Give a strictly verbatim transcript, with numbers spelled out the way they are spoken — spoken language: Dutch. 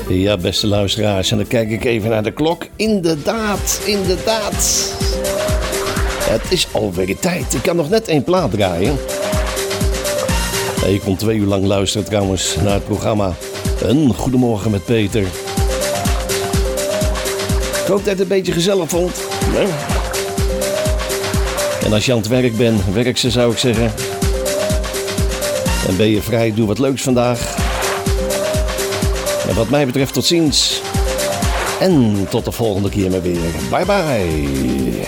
Ja, beste luisteraars, en dan kijk ik even naar de klok. Inderdaad, inderdaad. Het is alweer tijd. Ik kan nog net één plaat draaien. Je kon twee uur lang luisteren trouwens naar het programma Een Goedemorgen met Peter. Ik hoop dat je het een beetje gezellig vond. Nee. En als je aan het werk bent, werk ze zou ik zeggen. En ben je vrij, doe wat leuks vandaag. En wat mij betreft tot ziens. En tot de volgende keer maar weer. Bye bye.